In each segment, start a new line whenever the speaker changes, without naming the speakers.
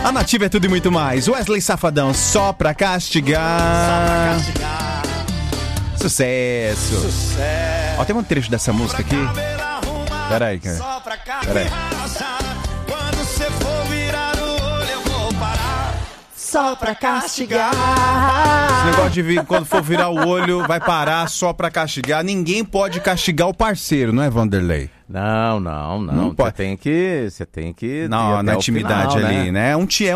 A Nativa é tudo e muito mais. Wesley Safadão, só pra castigar. Sucesso. Ó, tem um trecho dessa música aqui. Peraí, cara. Peraí.
Quando você for virar o olho, eu vou parar.
Só pra castigar.
Esse negócio de vir, quando for virar o olho, vai parar só pra castigar. Ninguém pode castigar o parceiro, não é, Vanderlei?
Não.
pode.
Você tem que
Não, na intimidade
final,
ali, né?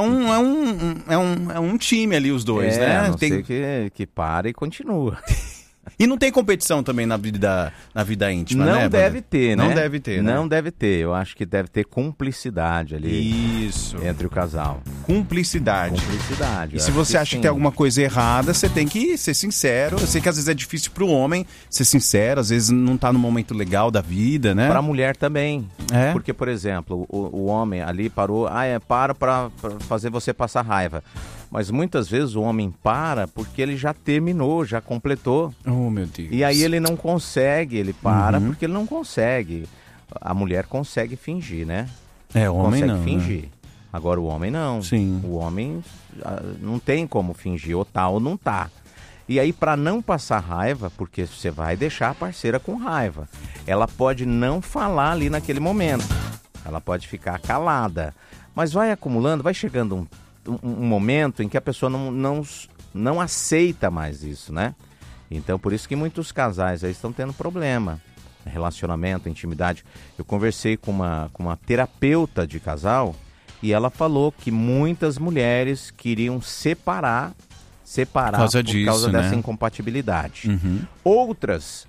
É um time ali, os dois, né?
A não ser que para e continua.
E não tem competição também na vida íntima, né?
Não deve ter, né?
Não deve ter, né?
Não deve ter. Eu acho que deve ter cumplicidade ali.
Isso.
Entre o casal.
Cumplicidade.
E
se você acha que tem alguma coisa errada, você tem que ser sincero. Eu sei que às vezes é difícil pro homem ser sincero, às vezes não tá no momento legal da vida, né?
Pra mulher também.
É?
Porque, por exemplo, o homem ali parou, para pra fazer você passar raiva. Mas muitas vezes o homem para porque ele já terminou, já completou.
Oh, meu Deus.
E aí ele não consegue, ele para porque ele não consegue. A mulher consegue fingir, né?
É, o homem
consegue
não.
fingir.
Né?
Agora o homem não.
Sim.
O homem não tem como fingir, ou tá ou não tá. E aí, para não passar raiva, porque você vai deixar a parceira com raiva, ela pode não falar ali naquele momento. Ela pode ficar calada. Mas vai acumulando, vai chegando um momento em que a pessoa não aceita mais isso, né? Então, por isso que muitos casais aí estão tendo problema. Relacionamento, intimidade. Eu conversei com uma terapeuta de casal e ela falou que muitas mulheres queriam separar por causa dessa incompatibilidade.
Uhum.
Outras,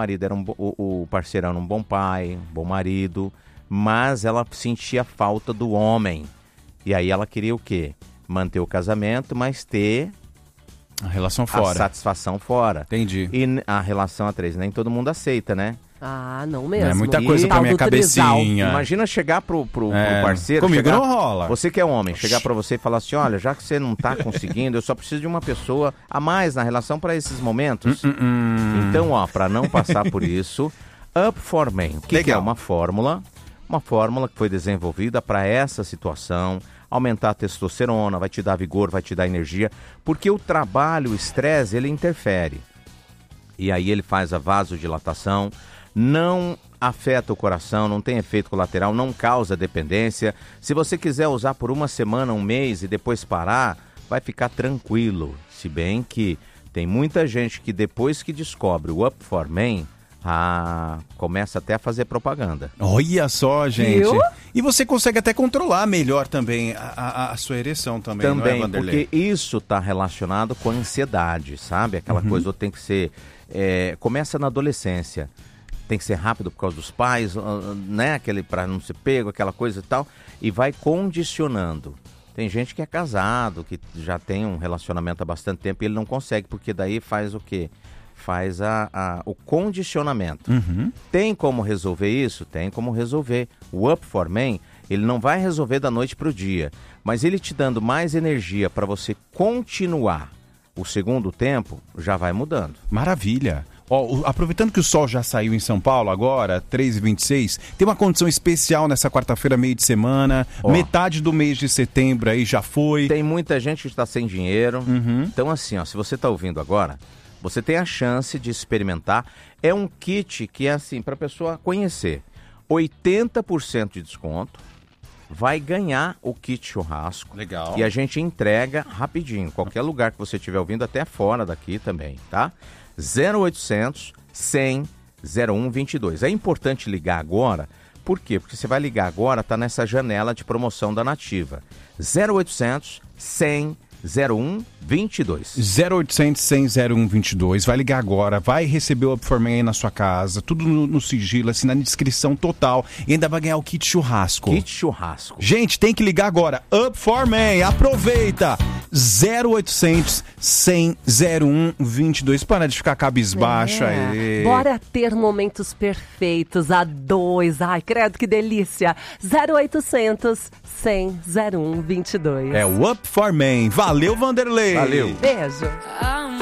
o parceiro era um bom pai, um bom marido, mas ela sentia falta do homem. E aí ela queria o quê? Manter o casamento, mas ter
a relação fora.
A satisfação fora.
Entendi.
E a relação a três, nem todo mundo aceita, né?
Ah, não mesmo.
É muita coisa pra minha cabecinha.
Imagina chegar pro parceiro.
Comigo não rola.
Você que é homem, chegar pra você e falar assim: olha, já que você não tá conseguindo, eu só preciso de uma pessoa a mais na relação pra esses momentos. Então, pra não passar por isso, Up for Men. O que é uma fórmula? Uma fórmula que foi desenvolvida para essa situação, aumentar a testosterona, vai te dar vigor, vai te dar energia, porque o trabalho, o estresse, ele interfere. E aí ele faz a vasodilatação, não afeta o coração, não tem efeito colateral, não causa dependência. Se você quiser usar por uma semana, um mês e depois parar, vai ficar tranquilo. Se bem que tem muita gente que depois que descobre o Up for Men, começa até a fazer propaganda.
Olha só, gente.
Viu?
E você consegue até controlar melhor também a sua ereção também, não é, Vanderlei?
Porque isso está relacionado com a ansiedade, sabe? Aquela coisa tem que ser... começa na adolescência. Tem que ser rápido por causa dos pais, né? Aquele para não ser pego, aquela coisa e tal. E vai condicionando. Tem gente que é casado, que já tem um relacionamento há bastante tempo e ele não consegue, porque daí faz o quê? Faz o condicionamento. Tem como resolver isso? Tem como resolver. O Up for Men, ele não vai resolver da noite para o dia, mas ele te dando mais energia para você continuar o segundo tempo, já vai mudando.
Maravilha. Aproveitando que o sol já saiu em São Paulo agora, 3h26, tem uma condição especial nessa quarta-feira, meio de semana, metade do mês de setembro aí já foi.
Tem muita gente que está sem dinheiro. Então assim, se você está ouvindo agora, você tem a chance de experimentar. É um kit que é assim, para a pessoa conhecer. 80% de desconto. Vai ganhar o kit churrasco.
Legal.
E a gente entrega rapidinho. Qualquer lugar que você estiver ouvindo, até fora daqui também, tá? 0800 100 0122. É importante ligar agora. Por quê? Porque você vai ligar agora, tá nessa janela de promoção da Nativa. 0800 100 0122.
0800 100 0122. Vai ligar agora, vai receber o Up for Men aí na sua casa, tudo no sigilo, assim, na descrição total. E ainda vai ganhar o kit churrasco.
Kit churrasco.
Gente, tem que ligar agora. Up for Men, aproveita. 0800 100 0122. Para de ficar cabisbaixo aí.
Bora ter momentos perfeitos a dois. Ai, credo, que delícia. 0800 100 0122.
É o Up for Men. Valeu, Vanderlei.
Valeu.
Beijo.